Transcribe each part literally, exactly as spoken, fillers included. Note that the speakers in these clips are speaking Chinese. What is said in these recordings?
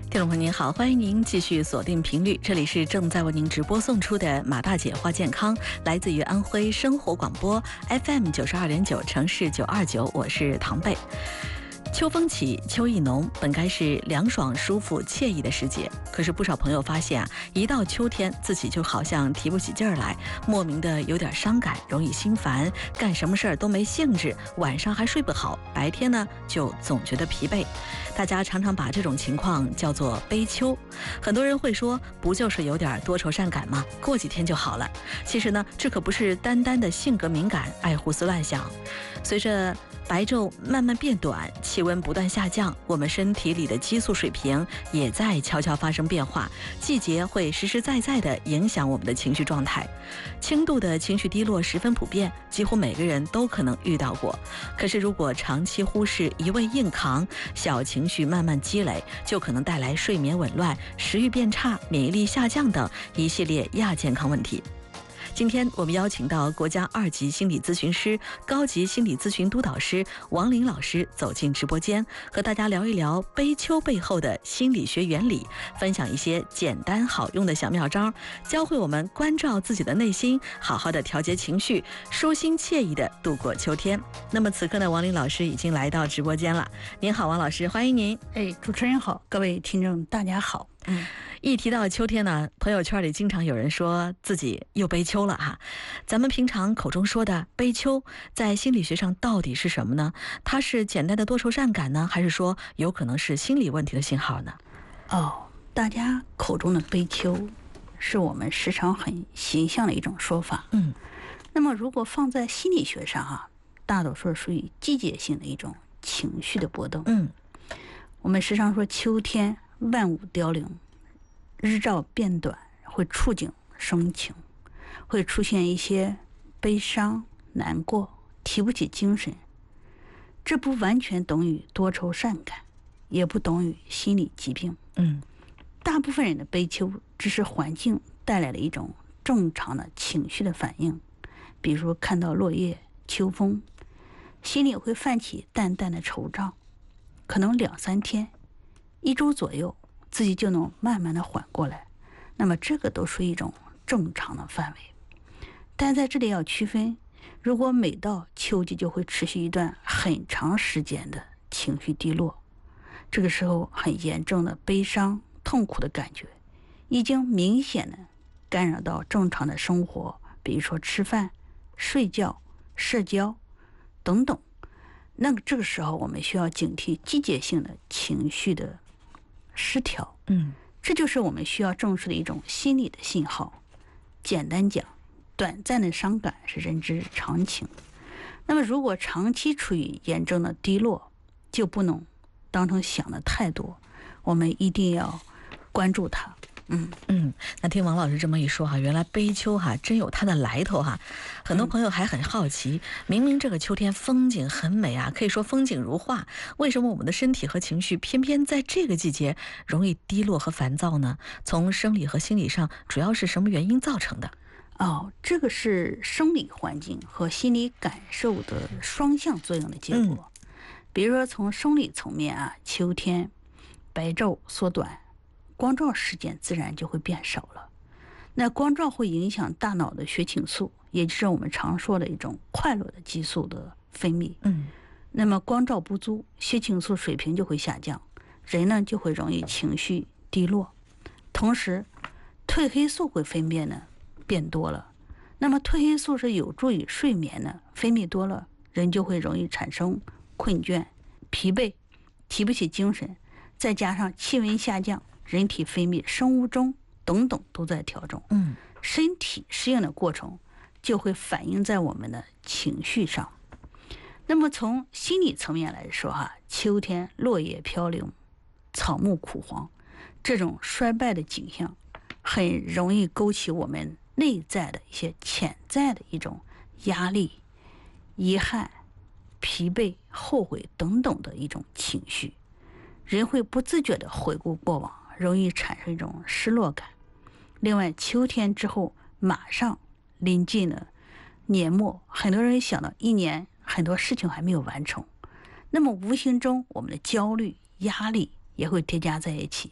听众朋友您好，欢迎您继续锁定频率，这里是正在为您直播送出的马大姐话健康，来自于安徽生活广播 F M 九十二点九，城市九二九，我是唐贝。秋风起，秋意浓，本该是凉爽、舒服、惬意的时节。可是不少朋友发现啊，一到秋天，自己就好像提不起劲儿来，莫名的有点伤感，容易心烦，干什么事儿都没兴致，晚上还睡不好，白天呢就总觉得疲惫。大家常常把这种情况叫做悲秋。很多人会说，不就是有点多愁善感吗？过几天就好了。其实呢，这可不是单单的性格敏感，爱胡思乱想。随着白昼慢慢变短，气温不断下降，我们身体里的激素水平也在悄悄发生变化，季节会实实在在地影响我们的情绪状态。轻度的情绪低落十分普遍，几乎每个人都可能遇到过。可是如果长期忽视，一味硬扛，小情绪慢慢积累，就可能带来睡眠紊乱、食欲变差、免疫力下降等一系列亚健康问题。今天我们邀请到国家二级心理咨询师、高级心理咨询督导师王林老师走进直播间，和大家聊一聊悲秋背后的心理学原理，分享一些简单好用的小妙招，教会我们关照自己的内心，好好的调节情绪，舒心惬意的度过秋天。那么此刻呢，王林老师已经来到直播间了。您好，王老师，欢迎您。 哎，主持人好，各位听众大家好。 嗯，一提到秋天呢，朋友圈里经常有人说自己又悲秋了哈。咱们平常口中说的悲秋，在心理学上到底是什么呢？它是简单的多愁善感呢，还是说有可能是心理问题的信号呢？ 哦，大家口中的悲秋，是我们时常很形象的一种说法。 嗯， 那么如果放在心理学上啊，大多数属于季节性的一种情绪的波动。 嗯， 我们时常说秋天万物凋零，日照变短，会触景生情，会出现一些悲伤、难过、提不起精神。这不完全等于多愁善感，也不等于心理疾病。 嗯， 大部分人的悲秋只是环境带来了一种正常的情绪的反应，比如看到落叶、秋风，心里会泛起淡淡的惆怅，可能两三天、一周左右，自己就能慢慢的缓过来。那么这个都属于一种正常的范围。但在这里要区分，如果每到秋季就会持续一段很长时间的情绪低落，这个时候很严重的悲伤、痛苦的感觉，已经明显的干扰到正常的生活，比如说吃饭、睡觉、社交等等。那么这个时候我们需要警惕季节性的情绪的失调。 嗯， 这就是我们需要重视的一种心理的信号。简单讲，短暂的伤感是人之常情。那么如果长期处于严重的低落，就不能当成想的太多，我们一定要关注它。嗯嗯，那听王老师这么一说哈，原来悲秋哈真有它的来头哈。很多朋友还很好奇，嗯、明明这个秋天风景很美啊，可以说风景如画，为什么我们的身体和情绪偏偏在这个季节容易低落和烦躁呢？从生理和心理上，主要是什么原因造成的？ 哦，这个是生理环境和心理感受的双向作用的结果。嗯、比如说从生理层面啊，秋天白昼缩短，光照时间自然就会变少了。那光照会影响大脑的血清素，也就是我们常说的一种快乐的激素的分泌。 嗯， 那么光照不足，血清素水平就会下降，人呢就会容易情绪低落。同时，褪黑素会分泌呢变多了。那么褪黑素是有助于睡眠的，分泌多了，人就会容易产生困倦、疲惫、提不起精神，再加上气温下降，人体分泌生物钟等等都在调整， 嗯， 身体适应的过程就会反映在我们的情绪上。那么从心理层面来说哈，秋天落叶飘零，草木枯黄，这种衰败的景象很容易勾起我们内在的一些潜在的一种压力、遗憾、疲惫、后悔等等的一种情绪，人会不自觉地回顾过往，容易产生一种失落感。另外，秋天之后马上临近了年末，很多人想到一年很多事情还没有完成，那么无形中我们的焦虑、压力也会叠加在一起，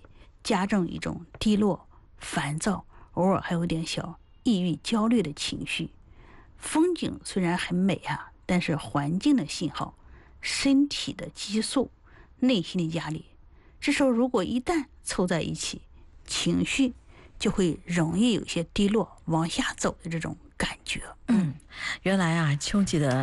加重一种低落、烦躁，偶尔还有点小抑郁、焦虑的情绪。风景虽然很美啊，但是环境的信号、身体的激素、内心的压力，这时候如果一旦凑在一起，情绪就会容易有些低落、往下走的这种感觉。 嗯，原来啊，秋季的